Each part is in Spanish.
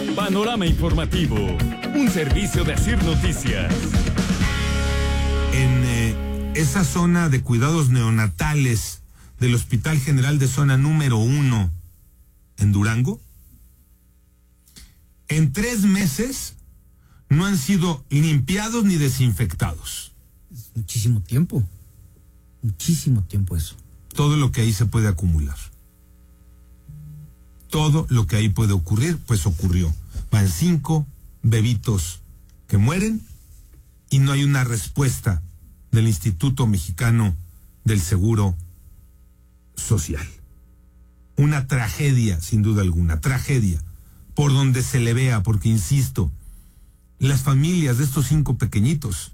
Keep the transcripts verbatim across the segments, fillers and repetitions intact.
Panorama Informativo, un servicio de Asir Noticias. En eh, esa zona de cuidados neonatales del Hospital General de Zona número uno en Durango, en tres meses no han sido limpiados ni desinfectados. Es muchísimo tiempo, muchísimo tiempo eso. Todo lo que ahí se puede acumular. Todo lo que ahí puede ocurrir, pues ocurrió. Van cinco bebitos que mueren y no hay una respuesta del Instituto Mexicano del Seguro Social. Una tragedia, sin duda alguna, tragedia, por donde se le vea, porque insisto, las familias de estos cinco pequeñitos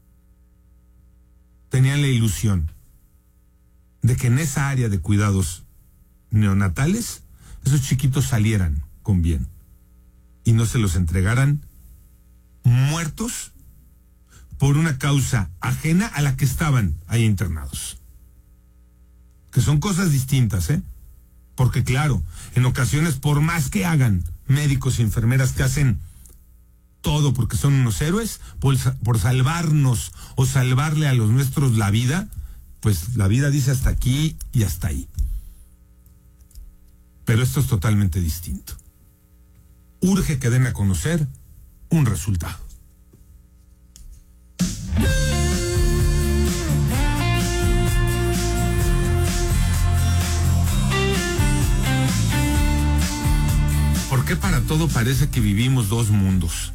tenían la ilusión de que en esa área de cuidados neonatales esos chiquitos salieran con bien y no se los entregaran muertos por una causa ajena a la que estaban ahí internados. Que son cosas distintas, ¿eh? Porque claro, en ocasiones, por más que hagan médicos y enfermeras que hacen todo porque son unos héroes, por, por salvarnos o salvarle a los nuestros la vida, pues la vida dice hasta aquí y hasta ahí. Pero esto es totalmente distinto. Urge que den a conocer un resultado. ¿Por qué para todo parece que vivimos dos mundos?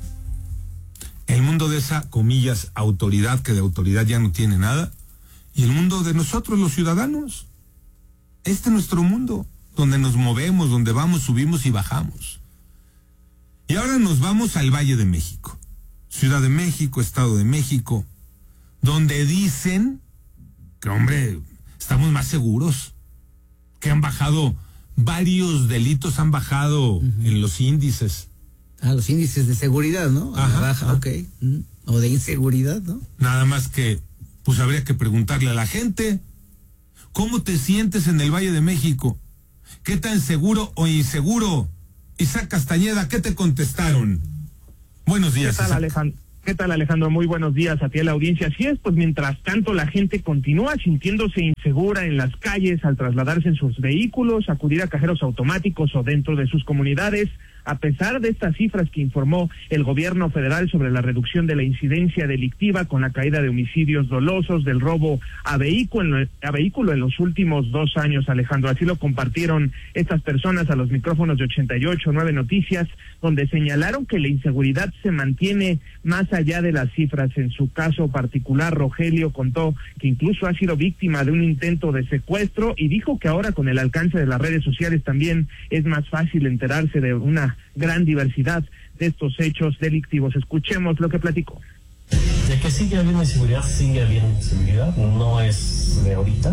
El mundo de esa, comillas, autoridad, que de autoridad ya no tiene nada, y el mundo de nosotros, los ciudadanos. Este es nuestro mundo, donde nos movemos, donde vamos, subimos y bajamos. Y ahora nos vamos al Valle de México, Ciudad de México, Estado de México, donde dicen que, hombre, estamos más seguros, que han bajado, varios delitos han bajado uh-huh. en los índices. Ah, los índices de seguridad, ¿no? A Ajá, baja, ajá. ok. Mm. O de inseguridad, ¿no? Nada más que, pues habría que preguntarle a la gente, ¿cómo te sientes en el Valle de México? ¿Qué tan seguro o inseguro? Isaac Castañeda, ¿qué te contestaron? Buenos días, ¿Qué tal, Alejandro? ¿Qué tal, Alejandro? Muy buenos días a ti, a la audiencia. Así es, pues mientras tanto la gente continúa sintiéndose insegura en las calles al trasladarse en sus vehículos, acudir a cajeros automáticos o dentro de sus comunidades. A pesar de estas cifras que informó el gobierno federal sobre la reducción de la incidencia delictiva con la caída de homicidios dolosos, del robo a vehículo, a vehículo en los últimos dos años, Alejandro. Así lo compartieron estas personas a los micrófonos de ochenta y ocho nueve Noticias, donde señalaron que la inseguridad se mantiene más allá de las cifras. En su caso particular, Rogelio contó que incluso ha sido víctima de un intento de secuestro y dijo que ahora con el alcance de las redes sociales también es más fácil enterarse de una gran diversidad de estos hechos delictivos. Escuchemos lo que platicó. De que sigue habiendo inseguridad, sigue habiendo inseguridad, no es de ahorita,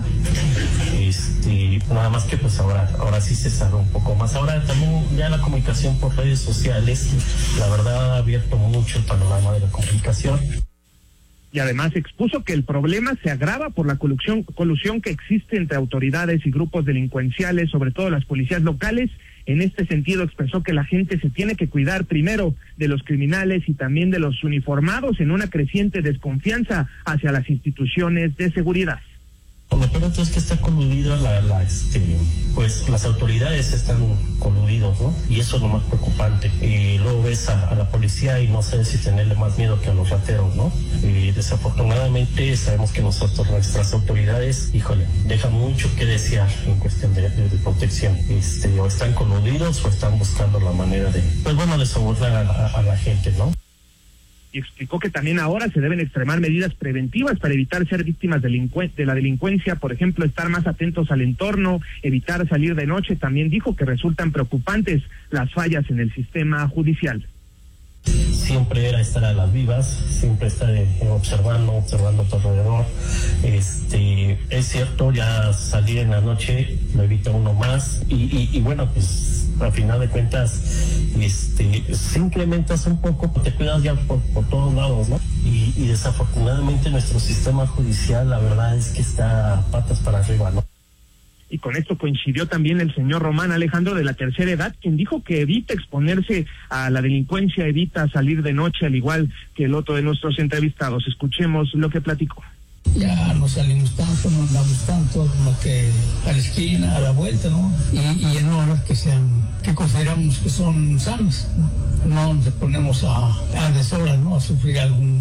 este, nada más que pues ahora, ahora sí se sabe un poco más. Ahora también ya la comunicación por redes sociales, la verdad ha abierto mucho el panorama de la comunicación. Y además expuso que el problema se agrava por la colusión, colusión que existe entre autoridades y grupos delincuenciales, sobre todo las policías locales. En este sentido expresó que la gente se tiene que cuidar primero de los criminales y también de los uniformados en una creciente desconfianza hacia las instituciones de seguridad. Lo peor es que está coludida la, la, este, pues las autoridades están coludidos, ¿no? Y eso es lo más preocupante. Y luego ves a, a la policía y no sabes si tenerle más miedo que a los rateros, ¿no? Y desafortunadamente sabemos que nosotros, nuestras autoridades, híjole, dejan mucho que desear en cuestión de, de, de protección. Este, o están coludidos o están buscando la manera de, pues bueno, de sobornar a, a, a la gente, ¿no? Y explicó que también ahora se deben extremar medidas preventivas para evitar ser víctimas delincu- de la delincuencia, por ejemplo, estar más atentos al entorno, evitar salir de noche. También dijo que resultan preocupantes las fallas en el sistema judicial. Siempre era estar a las vivas, siempre estar eh, observando, observando a tu alrededor. Este, es cierto, ya salir en la noche lo evita uno más y, y, y bueno, pues a final de cuentas, este, si incrementas un poco, te cuidas ya por, por todos lados, ¿no? Y, y desafortunadamente nuestro sistema judicial, la verdad es que está patas para arriba, ¿no? Y con esto coincidió también el señor Román Alejandro, de la tercera edad, quien dijo que evita exponerse a la delincuencia, evita salir de noche, al igual que el otro de nuestros entrevistados. Escuchemos lo que platicó. Ya no salimos tanto, no andamos tanto, como que a la esquina, a la vuelta, ¿no? Y, y en horas que sean, que consideramos que son sanas, ¿no? No nos ponemos a, a deshoras, ¿no? A sufrir algún...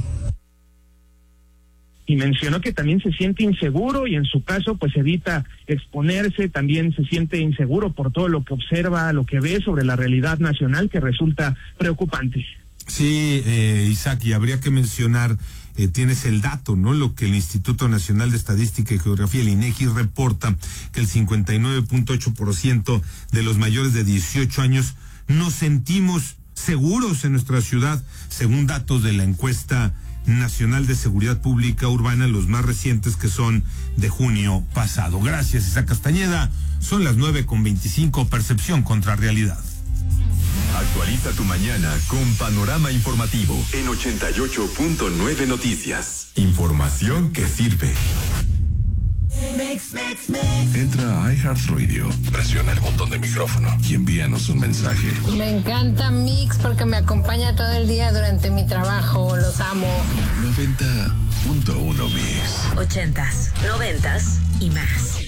Y mencionó que también se siente inseguro y en su caso pues evita exponerse, también se siente inseguro por todo lo que observa, lo que ve sobre la realidad nacional, que resulta preocupante. Sí, eh, Isaac, y habría que mencionar, eh, tienes el dato, ¿no? Lo que el Instituto Nacional de Estadística y Geografía, el INEGI, reporta, que el cincuenta y nueve punto ocho por ciento de los mayores de dieciocho años nos sentimos seguros en nuestra ciudad, según datos de la encuesta Nacional de Seguridad Pública Urbana, los más recientes, que son de junio pasado. Gracias, Isaac Castañeda. Son las nueve con veinticinco, Percepción contra Realidad. Actualiza tu mañana con Panorama Informativo en ochenta y ocho punto nueve Noticias. Información que sirve. Mix, mix, mix. Entra a iHeartRadio, presiona el botón de micrófono y envíanos un mensaje. Me encanta Mix porque me acompaña todo el día durante mi trabajo, los amo. noventa punto uno Mix. Ochentas, noventas y más.